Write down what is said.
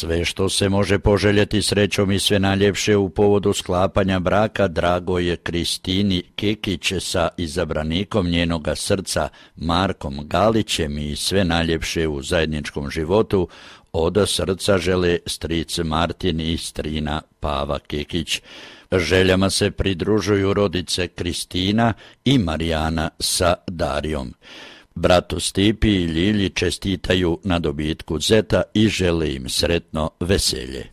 Sve što se može poželjeti srećom i sve najljepše u povodu sklapanja braka drago je Kristini Kekić sa izabranikom njenoga srca Markom Galićem i sve najljepše u zajedničkom životu od srca žele stric Martin i strina Pava Kekić. Željama se pridružuju rodice Kristina i Marijana sa Darijom. Bratu Stipi i Ljilji čestitaju na dobitku zeta i žele im sretno veselje.